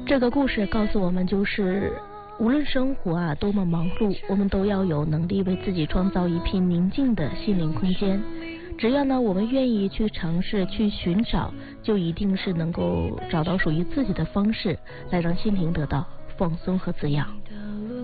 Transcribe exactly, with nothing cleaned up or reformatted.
这个故事告诉我们，就是无论生活啊多么忙碌，我们都要有能力为自己创造一片宁静的心灵空间。只要呢我们愿意去尝试去寻找，就一定是能够找到属于自己的方式，来让心灵得到放松和滋养。